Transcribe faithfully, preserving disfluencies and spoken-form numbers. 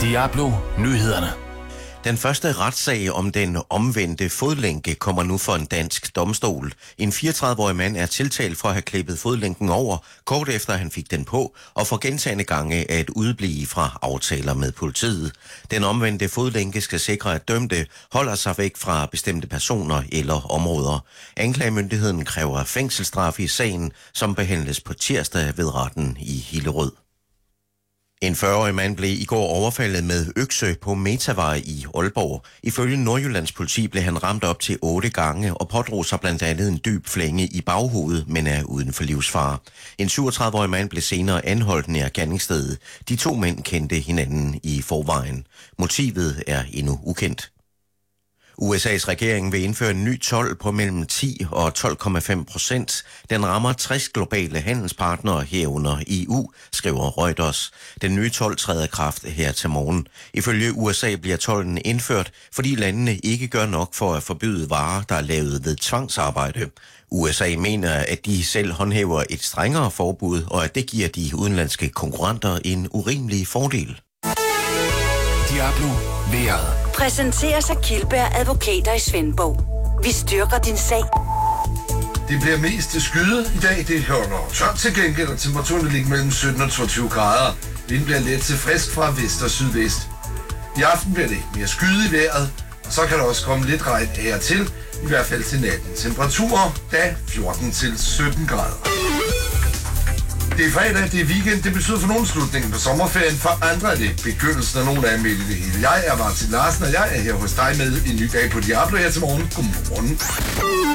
Diablo Nyhederne. Den første retssag om den omvendte fodlænke kommer nu for en dansk domstol. En fireogtredive-årig mand er tiltalt for at have klippet fodlænken over, kort efter han fik den på, og for gentagne gange at udblive fra aftaler med politiet. Den omvendte fodlænke skal sikre, at dømte holder sig væk fra bestemte personer eller områder. Anklagemyndigheden kræver fængselsstraf i sagen, som behandles på tirsdag ved retten i Hillerød. En fyrre-årig mand blev i går overfaldet med økse på Metavej i Aalborg. Ifølge Nordjyllands politi blev han ramt op til otte gange og pådrog sig blandt andet en dyb flænge i baghovedet, men er uden for livsfare. En syvogtredive-årig mand blev senere anholdt nær gerningsstedet. De to mænd kendte hinanden i forvejen. Motivet er endnu ukendt. U S A's regering vil indføre en ny told på mellem ti og tolv komma fem procent. Den rammer tres globale handelspartnere herunder E U, skriver Reuters. Den nye told træder i kraft her til morgen. Ifølge U S A bliver tolden indført, fordi landene ikke gør nok for at forbyde varer, der er lavet ved tvangsarbejde. U S A mener, at de selv håndhæver et strengere forbud, og at det giver de udenlandske konkurrenter en urimelig fordel. Diablo vejret. Præsenteres af Kildberg Advokater i Svendborg. Vi styrker din sag. Det bliver mest skyet i dag. Det holder tørt til gengæld, og temperaturen vil ligge mellem sytten og toogtyve grader. Vinden bliver let til frisk fra vest og sydvest. I aften bliver det mere skyet i vejret, og så kan der også komme lidt regn her til, i hvert fald til natten. Temperaturer da fjorten til sytten grader. Det er fredag, det er weekend, det betyder for nogle slutningen på sommerferien, for andre er det begyndelsen af nogle af midt i det hele. Jeg er Martin Larsen, og jeg er her hos dig med en ny dag på Diablo her til morgen. Godmorgen.